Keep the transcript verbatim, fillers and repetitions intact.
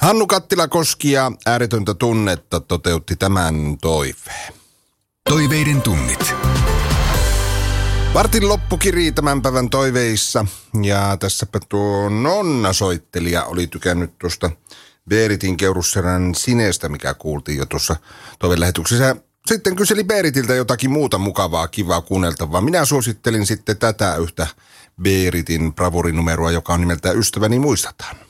Hannu Kattilakoski ja Ääretöntä tunnetta toteutti tämän toiveen. Toiveiden tunnit. Vartin loppukiri tämän päivän toiveissa. Ja tässäpä tuo Nonna-soittelija oli tykännyt tuosta Beeritin Keurusserän Sineestä, mikä kuultiin jo tuossa toivelähetyksessä. Sitten kyseli Beeritiltä jotakin muuta mukavaa, kivaa kuunneltavaa. Minä suosittelin sitten tätä yhtä Beeritin bravurinumeroa, joka on nimeltään Ystäväni muistataan.